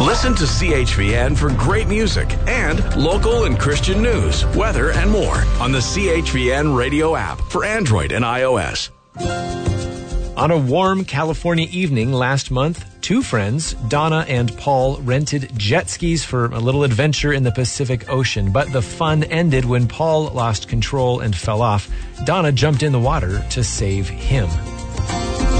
Listen to CHVN for great music and local and Christian news, weather, and more on the CHVN radio app for Android and iOS. On a warm California evening last month, two friends, Donna and Paul, rented jet skis for a little adventure in the Pacific Ocean. But the fun ended when Paul lost control and fell off. Donna jumped in the water to save him.